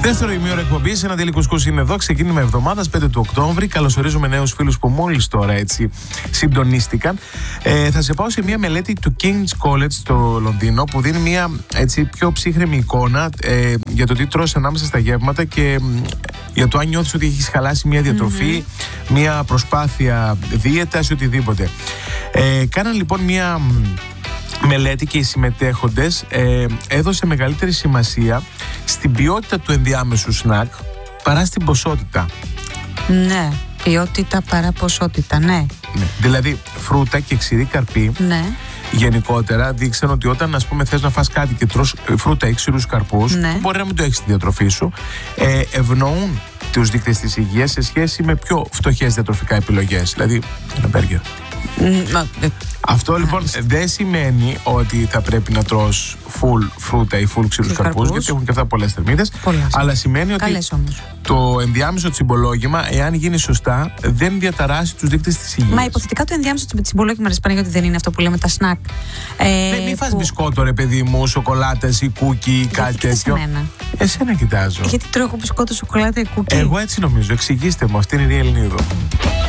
Δεύτερο ημίωρο εκπομπής, ένα Daily Couscous είναι εδώ. Ξεκίνημα εβδομάδας 5 του Οκτώβρη. Καλωσορίζουμε νέους φίλους που μόλις τώρα έτσι συντονίστηκαν. Θα σε πάω σε μια μελέτη του King's College στο Λονδίνο που δίνει μια έτσι πιο ψύχρεμη εικόνα για το τι τρως ανάμεσα στα γεύματα και για το αν νιώθεις ότι έχεις χαλάσει μια διατροφή, μια προσπάθεια δίαιτας ή οτιδήποτε. Κάναν λοιπόν μια μελέτη και οι συμμετέχοντες έδωσε μεγαλύτερη σημασία στην ποιότητα του ενδιάμεσου σνακ παρά στην ποσότητα. Ναι, ποιότητα παρά ποσότητα, ναι. Δηλαδή φρούτα και ξηρή καρπή γενικότερα δείξαν ότι όταν ας πούμε θες να φας κάτι και τρως φρούτα ή ξηρούς καρπούς, μπορεί να μην το έχεις στη διατροφή σου, ευνοούν τους δείκτες της υγείας σε σχέση με πιο φτωχές διατροφικά επιλογές, δηλαδή ένα μπέργκερ. Αυτό λοιπόν δεν σημαίνει ότι θα πρέπει να τρως full φρούτα ή full ξηρούς καρπούς, γιατί έχουν και αυτά πολλές θερμίδες. Αλλά σημαίνει ότι το ενδιάμεσο τσιμπολόγημα, εάν γίνει σωστά, δεν διαταράσει τους δείκτες της υγείας. Μα υποθετικά το ενδιάμεσο τσιμπολόγημα, ότι δεν είναι αυτό που λέμε τα σνακ. Μην φας μπισκότο, ρε παιδί μου, σοκολάτες ή κούκι ή κάτι τέτοιο. Εσένα κοιτάζω. Γιατί τρώω μπισκότο, σοκολάτα ή κούκι. Εγώ έτσι νομίζω. Εξηγήστε μου, αυτή είναι η Ελληνίδα.